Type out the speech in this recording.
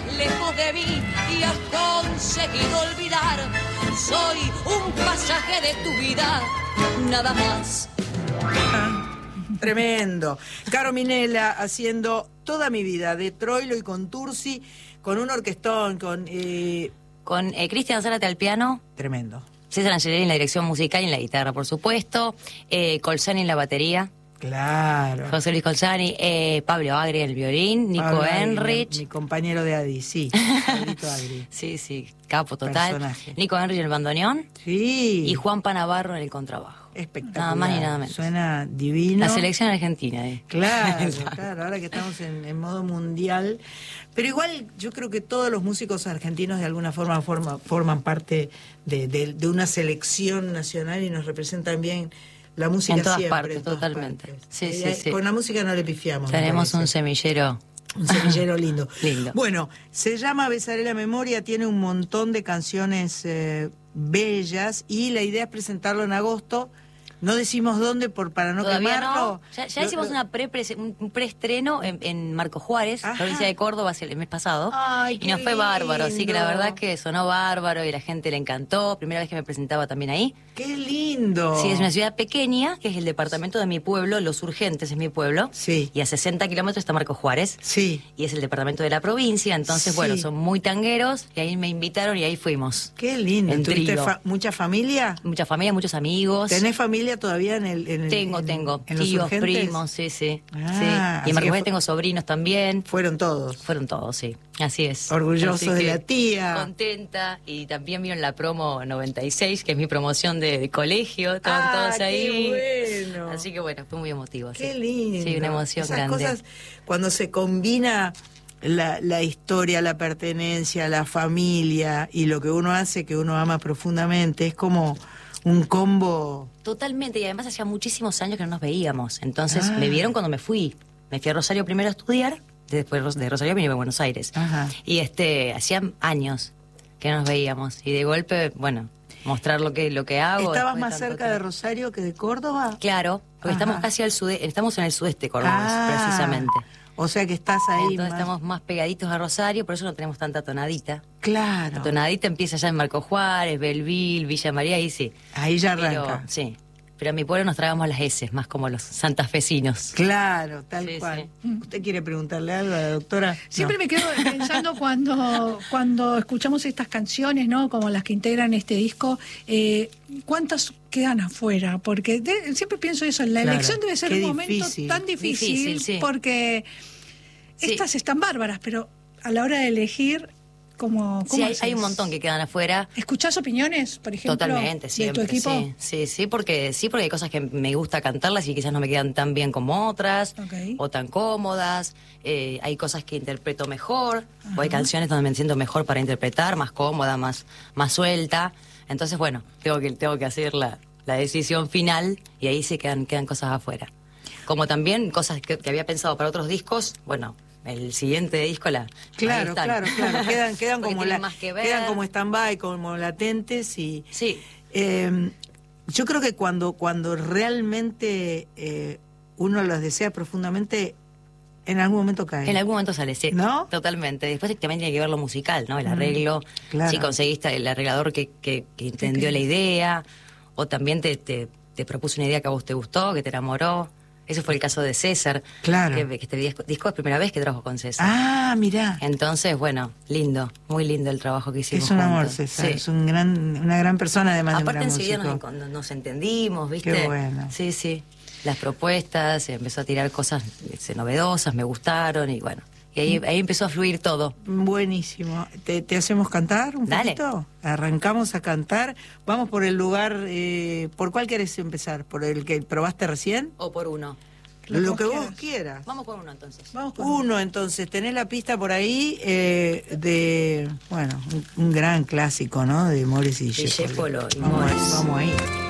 lejos de mí y has conseguido olvidar. Soy un pasaje de tu vida, nada más. Tremendo. Caro Minella haciendo Toda mi vida de Troilo y con Tursi, con un orquestón, con Cristian Zárate al piano. Tremendo. César Angelelli en la dirección musical y en la guitarra, por supuesto. Colzani en la batería. Claro. José Luis Colzani. Pablo Agri en el violín. Nico Pablo Agri, Enrich. mi compañero de Adi, sí. Pablito Agri. Sí, capo total. Personaje. Nico Enrich en el bandoneón. Sí. Y Juan Panavarro en el contrabajo. Espectacular. Nada más y nada menos. Suena divino. La selección argentina. Claro, ahora que estamos en modo mundial. Pero igual yo creo que todos los músicos argentinos de alguna forma forman parte de una selección nacional y nos representan bien la música en todas siempre. partes, totalmente. Partes. Sí. Con la música no le pifiamos. Tenemos un semillero. Un semillero lindo. Lindo. Bueno, se llama Besaré la Memoria, tiene un montón de canciones bellas y la idea es presentarlo en agosto. No decimos dónde para no Todavía quemarlo. no. Ya hicimos un preestreno en Marco Juárez, provincia de Córdoba, el mes pasado. Ay, y nos fue bárbaro, así que la lindo. verdad que sonó bárbaro y la gente le encantó. Primera vez que me presentaba también ahí. ¡Qué lindo! Sí, es una ciudad pequeña, que es el departamento de mi pueblo, Los Urgentes es mi pueblo. Sí. Y a 60 kilómetros está Marco Juárez. Sí. Y es el departamento de la provincia, entonces, Sí. bueno, son muy tangueros, y ahí me invitaron y ahí fuimos. ¡Qué lindo! En ¿Tuviste trío. mucha familia? Mucha familia, muchos amigos. ¿Tenés familia todavía en el Tengo. en Los Tíos, Urgentes? primos, sí. Ah, Sí. Y así en que Marco Juárez tengo sobrinos también. Fueron todos. Fueron todos, sí. Así es. Orgullosos Así de que la tía. Contenta. Y también vieron la promo 96, que es mi promoción de colegio. Estaban todos ahí. ¡Qué bueno! Así que bueno, fue muy emotivo. ¡Qué sí. lindo! Sí, una emoción Esas grande. cosas, cuando se combina la historia, la pertenencia, la familia y lo que uno hace, que uno ama profundamente, es como un combo. Totalmente, y además hacía muchísimos años que no nos veíamos. Entonces me vieron cuando me fui. Me fui a Rosario primero a estudiar, después de Rosario vine a Buenos Aires. Ajá. Y hacía años que no nos veíamos. Y de golpe, bueno, mostrar lo que hago. ¿Estabas después más tanto cerca de tiempo. Rosario que de Córdoba? Claro, porque Ajá. estamos casi al sudeste, estamos en el sudeste cordobés, precisamente. O sea que estás ahí. Entonces más... estamos más pegaditos a Rosario, por eso no tenemos tanta tonadita. Claro. La tonadita empieza ya en Marco Juárez, Belville, Villa María, ahí sí. Ahí ya Pero, arranca. sí. Pero en mi pueblo nos tragamos las S, más como los santafesinos. Claro, tal Sí, cual. sí. ¿Usted quiere preguntarle algo a la doctora? Siempre No. me quedo pensando cuando escuchamos estas canciones, ¿no? Como las que integran este disco, ¿cuántas quedan afuera? Porque siempre pienso eso, la Claro, elección debe ser qué un momento difícil. tan difícil, Difícil, sí. porque Sí. estas están bárbaras, pero a la hora de elegir, ¿cómo Sí, hay haces? un montón que quedan afuera. ¿Escuchás opiniones, por ejemplo, Totalmente, de siempre. tu equipo? Sí, porque hay cosas que me gusta cantarlas y quizás no me quedan tan bien como otras, Ok. o tan cómodas. Hay cosas que interpreto mejor, o hay Ajá. canciones donde me siento mejor para interpretar, más cómoda, más suelta. Entonces, bueno, tengo que hacer la decisión final y ahí se quedan cosas afuera. Como también cosas que había pensado para otros discos, bueno, el siguiente disco ahí Claro, están. claro. Quedan Porque como tienen más que ver. quedan como stand-by, como latentes y Sí. yo creo que cuando realmente uno los desea profundamente, en algún momento cae. En algún momento sale, sí. ¿No? Totalmente. Después también tiene que ver lo musical, ¿no? El arreglo. claro. Si conseguiste el arreglador que entendió la idea, o también te propuso una idea que a vos te gustó, que te enamoró. Ese fue el caso de César. Claro. Que este disco es primera vez que trabajo con César. Ah, mirá. Entonces, bueno, lindo, muy lindo el trabajo que hicimos Es un amor, juntos. César. Sí. Es una gran persona, además Aparte de un gran enseguida músico. nos entendimos, ¿viste? Qué bueno. Sí. Las propuestas, empezó a tirar cosas novedosas, me gustaron y bueno. Y ahí empezó a fluir todo. Buenísimo. ¿Te hacemos cantar un Dale. poquito? Arrancamos a cantar. Vamos por el lugar. ¿Por cuál querés empezar? ¿Por el que probaste recién? O por uno. Lo que vos quieras. Vamos con uno entonces. Vamos con Uno, entonces, tenés la pista por ahí de, bueno, un gran clásico, ¿no? De Morris y Discepolo y Vamos ahí, Morris. vamos ahí.